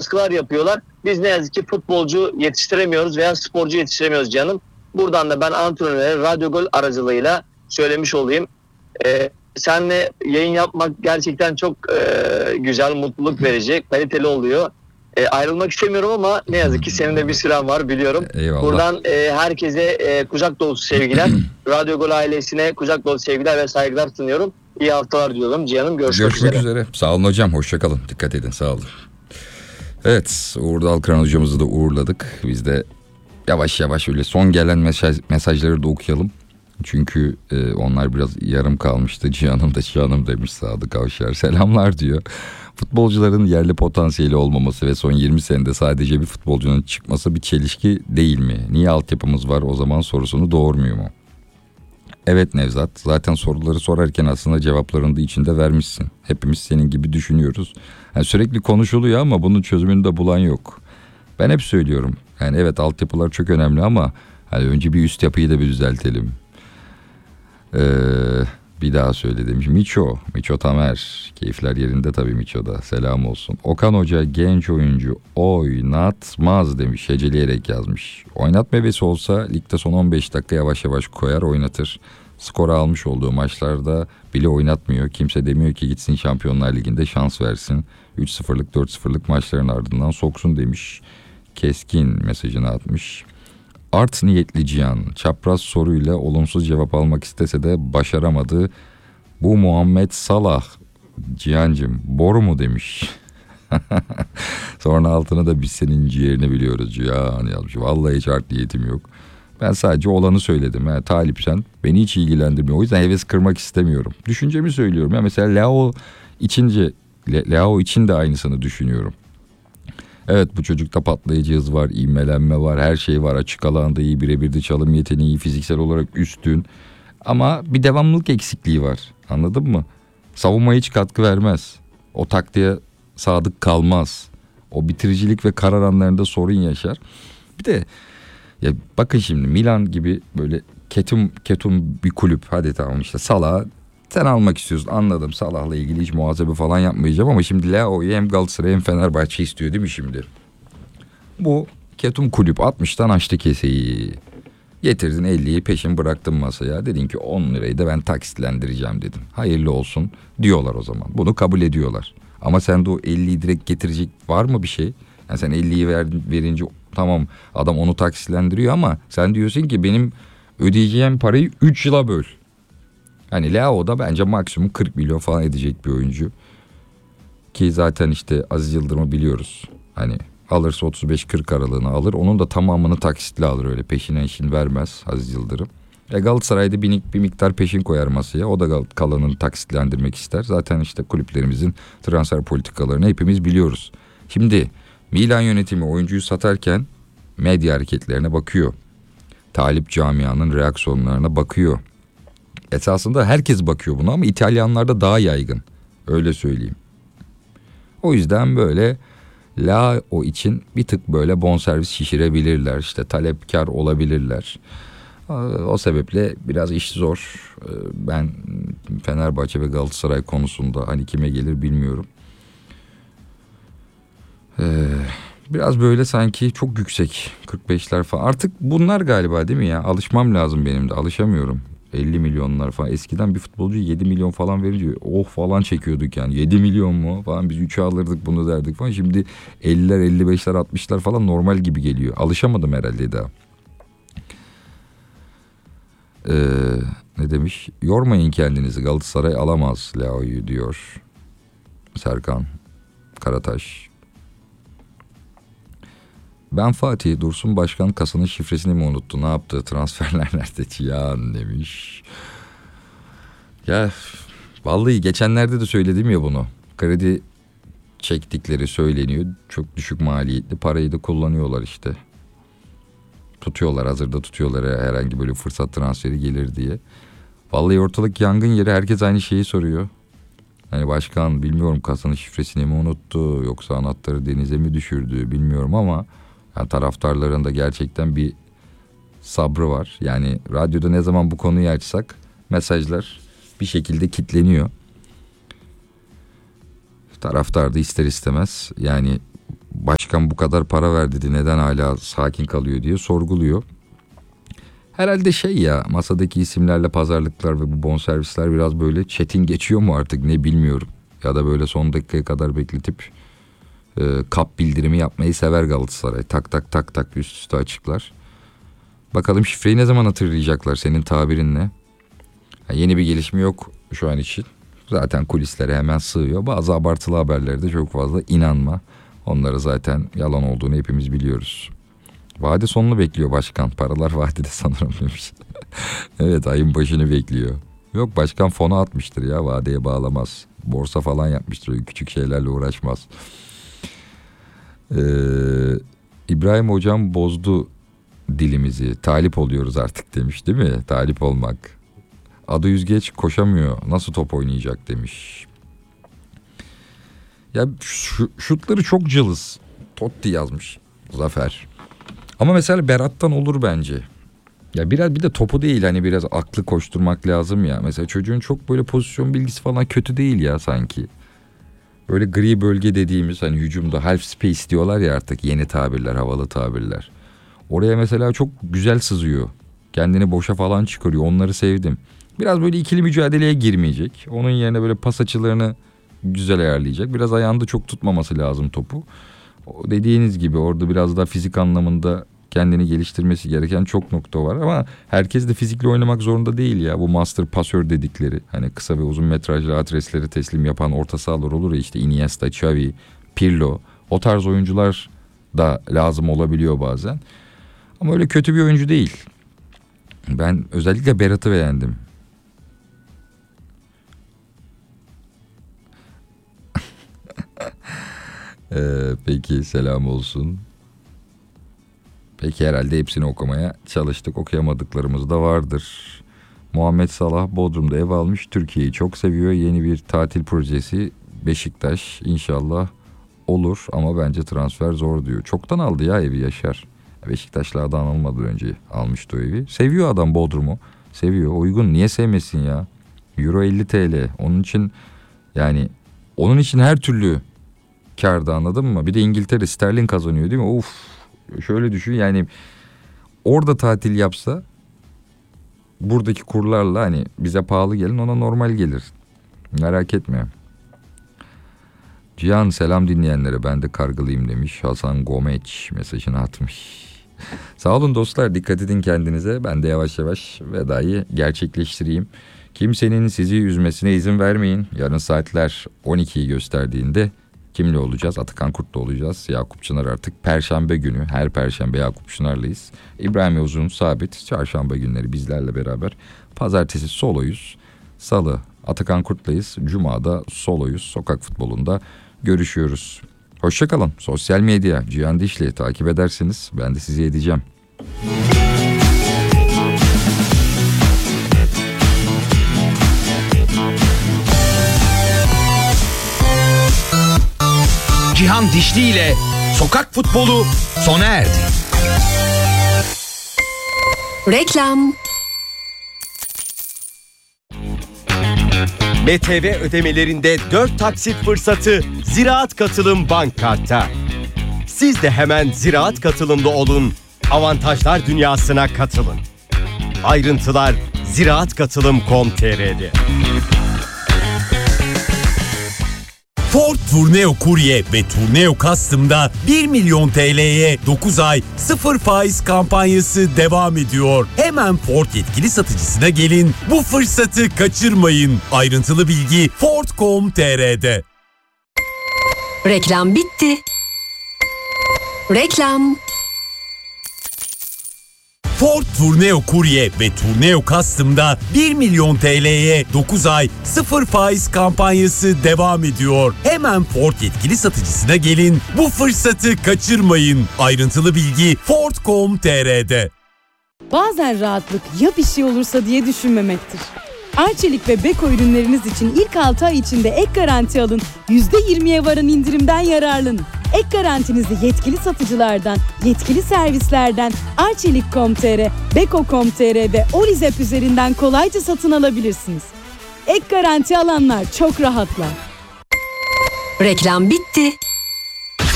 baskılar yapıyorlar. Biz ne yazık ki futbolcu yetiştiremiyoruz veya sporcu yetiştiremiyoruz canım. Buradan da ben antrenöre Radyo Gol aracılığıyla söylemiş olayım. Seninle yayın yapmak gerçekten çok güzel, mutluluk verici, kaliteli oluyor. Ayrılmak istemiyorum ama ne yazık ki senin de bir süren var biliyorum. Eyvallah. Buradan herkese kucak dolusu sevgiler. Radyo Gol ailesine kucak dolusu sevgiler ve saygılar sunuyorum. İyi haftalar diliyorum Cihan'ım. Görüşmek üzere. Sağ olun hocam. Hoşçakalın. Dikkat edin. Sağ olun. Evet. Uğur Dalkıran hocamızı da uğurladık. Biz de yavaş yavaş öyle son gelen mesajları da okuyalım. Çünkü onlar biraz yarım kalmıştı. Cihan'ım demiş Sadık Avşar. Selamlar diyor. Futbolcuların yerli potansiyeli olmaması ve son 20 senede sadece bir futbolcunun çıkması bir çelişki değil mi? Niye altyapımız var o zaman sorusunu doğurmuyor mu? Evet Nevzat, zaten soruları sorarken aslında cevaplarını da içinde vermişsin. Hepimiz senin gibi düşünüyoruz. Yani sürekli konuşuluyor ama bunun çözümünü de bulan yok. Ben hep söylüyorum. Yani evet altyapılar çok önemli ama hani önce bir üst yapıyı da bir düzeltelim. Bir daha söyle demiş. Miço Tamer. Keyifler yerinde tabii Miço'da. Selam olsun. Okan Hoca genç oyuncu oynatmaz demiş. Heceleyerek yazmış. Oynatma hevesi olsa ligde son 15 dakika yavaş yavaş koyar oynatır. Skora almış olduğu maçlarda bile oynatmıyor. Kimse demiyor ki gitsin Şampiyonlar Ligi'nde şans versin. 3-0'lık 4-0'lık maçların ardından soksun demiş. Keskin mesajını atmış. Art niyetli Cihan çapraz soruyla olumsuz cevap almak istese de başaramadı. Bu Muhammed Salah Cihancığım boru mu demiş. Sonra altına da biz senin ciğerini biliyoruz Cihan yazmış. Vallahi hiç art niyetim yok. Ben sadece olanı söyledim. Yani talipsen beni hiç ilgilendirmiyor. O yüzden heves kırmak istemiyorum. Düşüncemi söylüyorum. Ya mesela Leao için de aynısını düşünüyorum. Evet bu çocukta patlayıcı hız var, ivmelenme var, her şey var. Açık alanda iyi, birebirde çalım yeteneği, fiziksel olarak üstün. Ama bir devamlılık eksikliği var. Anladın mı? Savunmaya hiç katkı vermez. O taktiğe sadık kalmaz. O bitiricilik ve karar anlarında sorun yaşar. Bir de ya bakın şimdi Milan gibi böyle ketum bir kulüp. Hadi tamam işte Salah sen almak istiyorsun anladım. Salah'la ilgili hiç muhasebe falan yapmayacağım ama şimdi Leao'yu hem Galatasaray hem Fenerbahçe istiyor değil mi şimdi? Bu ketum kulüp 60'tan açtı keseyi. Getirdin 50'yi peşin bıraktın masaya. Dedin ki 10 lirayı da ben taksitlendireceğim dedin. Hayırlı olsun diyorlar o zaman. Bunu kabul ediyorlar. Ama sende o 50'yi direkt getirecek var mı bir şey? Yani sen 50'yi verince tamam adam onu taksitlendiriyor ama sen diyorsun ki benim ödeyeceğim parayı 3 yıla böl. Hani Leao da bence maksimum 40 milyon falan edecek bir oyuncu. Ki zaten işte Aziz Yıldırım'ı biliyoruz. Hani alırsa 35-40 aralığını alır. Onun da tamamını taksitle alır öyle. Peşinen işin vermez Aziz Yıldırım. Galatasaray'da bir miktar peşin koyar masaya. O da kalanını taksitlendirmek ister. Zaten işte kulüplerimizin transfer politikalarını hepimiz biliyoruz. Şimdi Milan yönetimi oyuncuyu satarken medya hareketlerine bakıyor. Talip camianın reaksiyonlarına bakıyor. Esasında herkes bakıyor buna ama İtalyanlarda daha yaygın. Öyle söyleyeyim. O yüzden böyle Leao için bir tık böyle bonservis şişirebilirler. İşte talepkar olabilirler. O sebeple biraz iş zor. Ben Fenerbahçe ve Galatasaray konusunda hani kime gelir bilmiyorum. Biraz böyle sanki çok yüksek 45'ler falan. Artık bunlar galiba değil mi ya? Alışmam lazım benim de. Alışamıyorum. 50 milyonlar falan. Eskiden bir futbolcu 7 milyon falan verince oh falan çekiyorduk yani. 7 milyon mu falan biz 3'e alırdık bunu derdik falan. Şimdi 50'ler 55'ler 60'lar falan normal gibi geliyor. Alışamadım herhalde daha. Ne demiş? Yormayın kendinizi Galatasaray alamaz Leao'yu diyor Serkan Karataş. Ben Fatih Dursun Başkan kasanın şifresini mi unuttu? Ne yaptı? Transferler nerede? Cihan demiş. Ya vallahi geçenlerde de söyledim ya bunu. Kredi çektikleri söyleniyor. Çok düşük maliyetli parayı da kullanıyorlar işte. Tutuyorlar hazırda tutuyorlar herhangi böyle fırsat transferi gelir diye. Vallahi ortalık yangın yeri herkes aynı şeyi soruyor. Hani başkan bilmiyorum kasanın şifresini mi unuttu yoksa anahtarı denize mi düşürdü bilmiyorum ama yani taraftarların da gerçekten bir sabrı var. Yani radyoda ne zaman bu konuyu açsak mesajlar bir şekilde kilitleniyor. Taraftar da ister istemez yani başkan bu kadar para ver dedi, neden hala sakin kalıyor diye sorguluyor. Herhalde masadaki isimlerle pazarlıklar ve bu bonservisler biraz böyle çetin geçiyor mu artık, ne bilmiyorum. Ya da böyle son dakikaya kadar bekletip kap bildirimi yapmayı sever Galatasaray. Tak tak tak tak üst üste açıklar. Bakalım şifreyi ne zaman hatırlayacaklar, senin tabirinle. Yeni bir gelişme yok şu an için. Zaten kulislere hemen sığıyor. Bazı abartılı haberlere de çok fazla inanma. Onları zaten yalan olduğunu hepimiz biliyoruz. Vade sonunu bekliyor başkan. Paralar vadede sanırım demiş. Evet, ayın başını bekliyor. Yok, başkan fona atmıştır ya, vadeye bağlamaz. Borsa falan yapmıştır. Öyle küçük şeylerle uğraşmaz. İbrahim hocam bozdu dilimizi. Talip oluyoruz artık demiş, değil mi? Talip olmak. Adı Yüzgeç koşamıyor, nasıl top oynayacak demiş. Ya şutları çok cılız. Totti yazmış Zafer. Ama mesela Berat'tan olur bence. Ya biraz bir de topu değil, hani biraz aklı koşturmak lazım ya. Mesela çocuğun çok böyle pozisyon bilgisi falan kötü değil ya sanki. Böyle gri bölge dediğimiz, hani hücumda half space diyorlar ya artık, yeni tabirler, havalı tabirler. Oraya mesela çok güzel sızıyor. Kendini boşa falan çıkarıyor. Onları sevdim. Biraz böyle ikili mücadeleye girmeyecek. Onun yerine böyle pas açılarını güzel ayarlayacak. Biraz ayağında çok tutmaması lazım topu. O dediğiniz gibi orada biraz daha fizik anlamında kendini geliştirmesi gereken çok nokta var. Ama herkes de fizikle oynamak zorunda değil ya. Bu master pasör dedikleri, hani kısa ve uzun metrajlı adresleri teslim yapan orta sahalar olur ya, işte Iniesta, Xavi, Pirlo. O tarz oyuncular da lazım olabiliyor bazen. Ama öyle kötü bir oyuncu değil. Ben özellikle Berat'ı beğendim. Peki, selam olsun. Peki, herhalde hepsini okumaya çalıştık. Okuyamadıklarımız da vardır. Muhammed Salah Bodrum'da ev almış. Türkiye'yi çok seviyor. Yeni bir tatil projesi Beşiktaş. İnşallah olur ama bence transfer zor diyor. Çoktan aldı ya evi Yaşar. Beşiktaşlardan almadan önce almıştı o evi. Seviyor adam Bodrum'u. Seviyor. Uygun. Niye sevmesin ya? Euro 50 TL. Onun için her türlü kârda, anladın mı? Bir de İngiltere sterlin kazanıyor değil mi? Of. Şöyle düşün yani, orada tatil yapsa buradaki kurlarla hani bize pahalı gelin, ona normal gelir. Merak etme. Cihan selam dinleyenlere, ben de kargılıyım demiş. Hasan Gomeç mesajını atmış. Sağ olun dostlar, dikkat edin kendinize. Ben de yavaş yavaş vedayı gerçekleştireyim. Kimsenin sizi üzmesine izin vermeyin. Yarın saatler 12'yi gösterdiğinde kimle olacağız? Atakan Kurt'la olacağız. Yakup Çınar artık Perşembe günü. Her Perşembe Yakup Çınar'layız. İbrahim Uzun sabit. Çarşamba günleri bizlerle beraber. Pazartesi soloyuz. Salı Atakan Kurt'layız. Cuma'da soloyuz. Sokak futbolunda görüşüyoruz. Hoşçakalın. Sosyal medya Cihan Dişli takip edersiniz. Ben de sizi edeceğim. Cihan Dişli ile Sokak Futbolu sona erdi. Reklam. BTV ödemelerinde 4 taksit fırsatı Ziraat Katılım Bank Kart'ta. Siz de hemen Ziraat Katılım'da olun, avantajlar dünyasına katılın. Ayrıntılar ziraatkatılım.com.tr'de. Ford Tourneo Courier ve Tourneo Custom'da 1 milyon TL'ye 9 ay 0 faiz kampanyası devam ediyor. Hemen Ford yetkili satıcısına gelin, bu fırsatı kaçırmayın. Ayrıntılı bilgi Ford.com.tr'de. Reklam bitti. Reklam. Ford Tourneo Courier ve Tourneo Custom'da 1 milyon TL'ye 9 ay 0 faiz kampanyası devam ediyor. Hemen Ford yetkili satıcısına gelin, bu fırsatı kaçırmayın. Ayrıntılı bilgi Ford.com.tr'de. Bazen rahatlık ya bir şey olursa diye düşünmemektir. Arçelik ve Beko ürünleriniz için ilk 6 ay içinde ek garanti alın, %20'ye varan indirimden yararlanın. Ek garantinizi yetkili satıcılardan, yetkili servislerden, Arçelik.com.tr, Beko.com.tr ve Olizep üzerinden kolayca satın alabilirsiniz. Ek garanti alanlar çok rahatlar. Reklam bitti.